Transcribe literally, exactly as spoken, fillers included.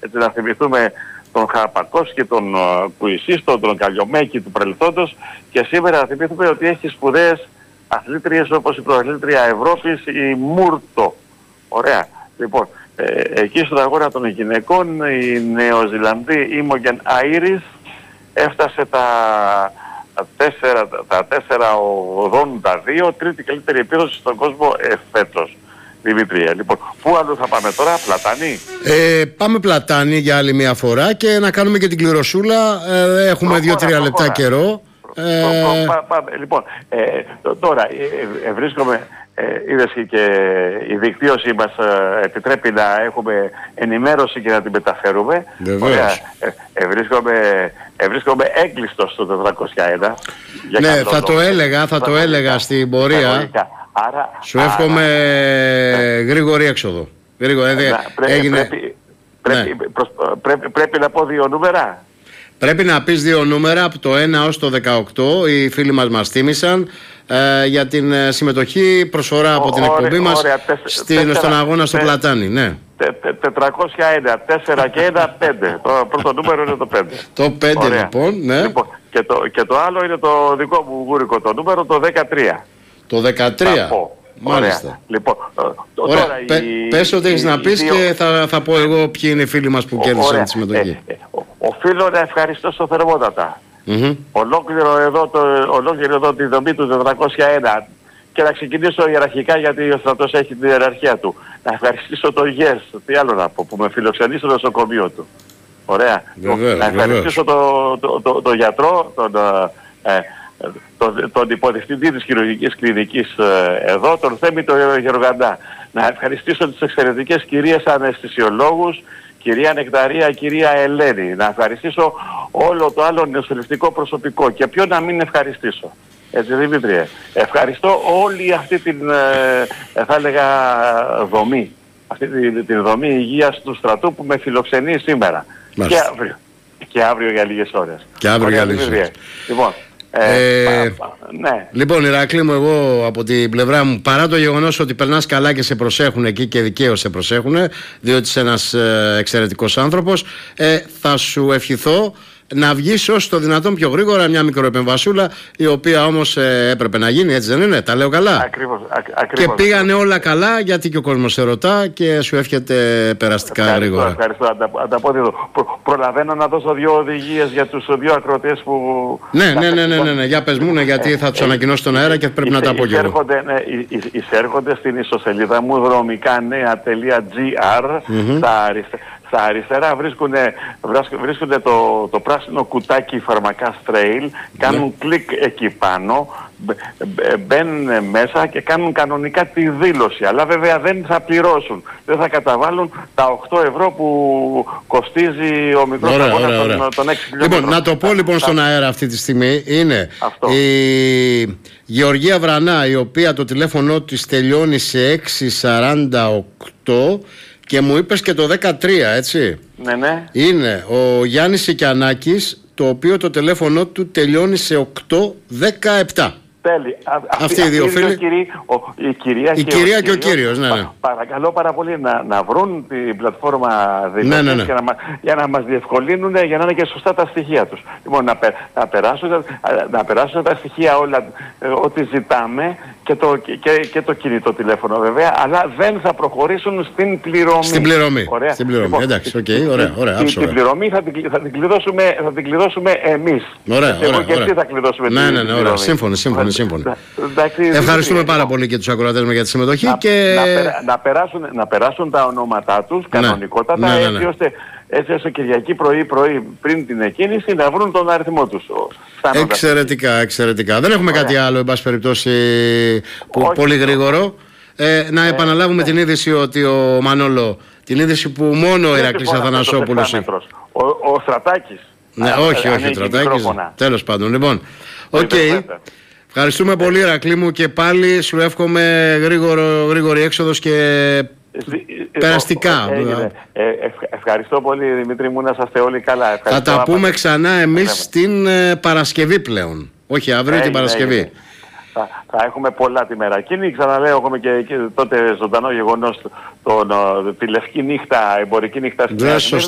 Έτσι να θυμηθούμε τον Χαραπακόφσκι, τον Κουισίστο, τον Καλλιομέκη του παρελθόντος, και σήμερα να θυμηθούμε ότι έχει σπουδαίες αθλήτριες όπως η πρωταθλήτρια Ευρώπης, η Μούρτο. Ωραία. Λοιπόν, ε, εκεί στον αγώνα των γυναικών η Νεοζηλανδή Ίμογεν Άιρις έφτασε τα τέσσερα ογδόντα δύο, τρίτη καλύτερη επίδοση στον κόσμο εφέτος. Δημήτρια, λοιπόν, πού αλλού θα πάμε τώρα, Πλατάνη? Ε, πάμε Πλατάνη για άλλη μια φορά και να κάνουμε και την κληροσούλα. Ε, έχουμε δύο-τρία λεπτά καιρό. Προ, προ, πα, πα, λοιπόν, ε, τώρα ε, ε, βρίσκομαι, ε, είδες και η δικτύωση μας ε, επιτρέπει να έχουμε ενημέρωση και να την μεταφέρουμε. Ωραία, ε, ε, βρίσκομαι, ε, βρίσκομαι έγκλειστος στο τετρακόσια ένα. Ναι, θα λόγο. το έλεγα, θα το έλεγα στην πορεία. Άρα, Σου εύχομαι άρα, γρήγορη έξοδο. Γρήγορη, να, πρέ, έγινε... πρέπει, πρέπει, ναι. προς, πρέπει, πρέπει να πω δύο νούμερα. Πρέπει να πεις δύο νούμερα από το ένα ως το δεκαοκτώ. Οι φίλοι μας μας θύμισαν ε, για την ε, συμμετοχή προσφορά από την εκπομπή μας ωραία, στην, τέσσερα, στον αγώνα στο τε, Πλατάνι. Ναι. Τε, τε, τετρακόσια ένα, τέσσερα και ένα, πέντε. Το πρώτο νούμερο είναι το πέντε. Το πέντε ωραία. λοιπόν, ναι. Λοιπόν, και, το, και το άλλο είναι το δικό μου γούρικο το νούμερο, το δεκατρία. Το δεκατρία. Μάλιστα. Ωραία. Λοιπόν, ωραία. Τώρα, Πε, η, πες ό,τι έχεις να πεις δύο... και θα, θα πω εγώ ποιοι είναι οι φίλοι μας που κέρδισαν τη συμμετοχή. Ε, ε, οφείλω να ευχαριστώ θερμότατα. Mm-hmm. Ολόκληρο, εδώ το, ολόκληρο εδώ τη δομή του τετρακόσια ένα και να ξεκινήσω ιεραρχικά γιατί ο στρατός έχει την ιεραρχία του. Να ευχαριστήσω τον ΓΕΣ, τι άλλο να πω, που με φιλοξενεί στο νοσοκομείο του. Ωραία. Βεβαίως, να ευχαριστήσω τον το, το, το γιατρό, τον... Ε, τον, τον υποδιευθυντή της χειρουργικής κλινικής ε, εδώ, τον Θέμη τον Γεωργαντά. Να ευχαριστήσω τις εξαιρετικές κυρίες αναισθησιολόγους, κυρία Νεκταρία, κυρία Ελένη. Να ευχαριστήσω όλο το άλλο νοσηλευτικό προσωπικό. Και ποιο να μην ευχαριστήσω. Έτσι, Δημήτριε. Ευχαριστώ όλη αυτή την, ε, θα έλεγα, δομή. Αυτή την, την δομή υγείας του στρατού που με φιλοξενεί σήμερα. Και αύριο. Και αύριο για λίγες ώρες. Και αύριο για λίγες ώρες. Λοιπόν, Ε, ε, πα, πα, ναι. Λοιπόν, Ηρακλή μου, εγώ από την πλευρά μου, παρά το γεγονός ότι περνάς καλά και σε προσέχουν εκεί και δικαίως σε προσέχουν, διότι είσαι ένας ε, εξαιρετικός άνθρωπος, ε, θα σου ευχηθώ να βγεις όσο το δυνατόν πιο γρήγορα, μια μικροεπεμβασούλα, η οποία όμως ε, έπρεπε να γίνει, έτσι δεν είναι? Τα λέω καλά? Ακριβώς, α, ακριβώς. Και πήγανε όλα καλά, γιατί και ο κόσμος σε ρωτά και σου εύχεται περαστικά ευχαριστώ, γρήγορα. Ευχαριστώ, ανταπόδιδο. Προ, προλαβαίνω να δώσω δύο οδηγίες για τους δύο ακροατές που... Ναι, ναι, ναι, ναι, ναι, ναι. Για πες μου, ναι, γιατί θα τους ανακοινώσω στον αέρα και πρέπει να τα πω κι εγώ. Ναι, εισέρχονται στην ιστοσελίδα μου δρομικά νέα τελεία τζι αρ στα αριστερά. Στα αριστερά βρίσκονται, βρίσκονται το, το πράσινο κουτάκι φαρμακά Trail, κάνουν ναι. κλικ εκεί πάνω, μπαίνουν μέσα και κάνουν κανονικά τη δήλωση. Αλλά βέβαια δεν θα πληρώσουν, δεν θα καταβάλουν τα οκτώ ευρώ που κοστίζει ο μικρός αγώνας των, των έξι χιλιόμετρων. Λοιπόν, να το πω λοιπόν στον αέρα αυτή τη στιγμή είναι αυτό. Η Γεωργία Βρανά, η οποία το τηλέφωνο της τελειώνει σε έξι σαράντα οκτώ. Και μου είπες και το δεκατρία, έτσι? Ναι, ναι. Είναι ο Γιάννης Σικιανάκης, το οποίο το τηλέφωνο του τελειώνει σε οκτώ δεκαεπτά. Τέλει. Αυτοί οι δύο φίλοι. Η κυρία, η και, κυρία ο και ο κύριος. Ναι, ναι. Παρακαλώ πάρα πολύ να, να βρουν την πλατφόρμα ναι, ναι, ναι. για, να, για να μας διευκολύνουν, για να είναι και σωστά τα στοιχεία τους. Λοιπόν, να, πε, να, περάσουν, να περάσουν τα στοιχεία όλα, ό,τι ζητάμε και το, και, και το κινητό τηλέφωνο βέβαια, αλλά δεν θα προχωρήσουν στην πληρωμή. Στην πληρωμή. Ωραία. Στην πληρωμή. Λοιπόν, εντάξει, οκ, okay, ωραία, ωραία. Την, την πληρωμή θα την, θα την κλειδώσουμε, θα την κλειδώσουμε εμείς. Ωραία, εγώ ωραία, και ωραία. εσύ θα κλειδώσουμε ναι, την, ναι, ναι, ωραία. Σύμφωνο, σύμφωνο. Σύμφωνο. Εντάξει, ευχαριστούμε δηλαδή, πάρα πολύ και τους ακροατές μας για τη συμμετοχή. Να, και... να, περα, να, περάσουν, να περάσουν τα ονόματά τους κανονικότατα, ναι, ναι, ναι, ναι. έτσι ώστε έτσι ώστε Κυριακή πρωί-πρωί πριν την εκκίνηση να βρουν τον αριθμό τους. Εξαιρετικά, εξαιρετικά. Δεν έχουμε ωραία. κάτι άλλο, εν πάση περιπτώσει, που, όχι, πολύ γρήγορο. Ε, να ε, επαναλάβουμε ε, την είδηση ότι ο Μανόλο, την είδηση που μόνο ο Ηρακλής Αθανασόπουλος... Ο, ο Στρατάκης. Ναι, α, όχι, όχι, ο Στρατάκης. Τέλος πάντων, λοιπόν. Οκ. Okay. Ευχαριστούμε πολύ, Ηρακλή μου, και πάλι σου εύχομαι γρήγορο, γρήγορη έξοδος και περαστικά. Ε, ευχαριστώ πολύ, Δημήτρη μου, να είστε όλοι καλά. Θα τα πούμε ξανά εμείς την Παρασκευή πλέον. Όχι αύριο, την Παρασκευή. Θα, θα έχουμε πολλά τη μέρα εκείνη. Ξαναλέω, έχουμε και, και τότε ζωντανό γεγονός, τον, τη λευκή νύχτα, εμπορική νύχτα στην